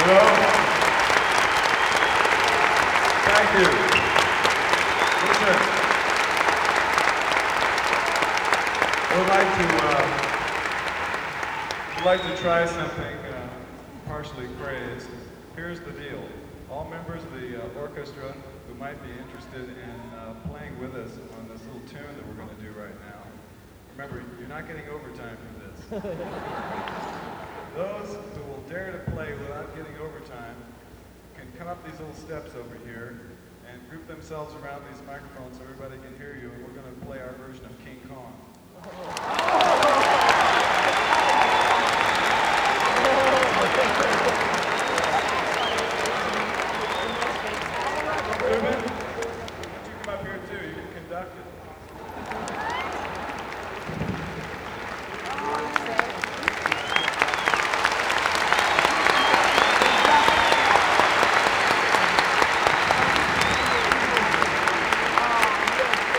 So, thank you. Listen, we'd like to try something partially crazed. Here's the deal. All members of the orchestra who might be interested in playing with us on this little tune that we're going to do right now. Remember, you're not getting overtime for this. Those who will dare to play without getting overtime can come up these little steps over here and group themselves around these microphones so everybody can hear you, and we're going to play our version of King Kong.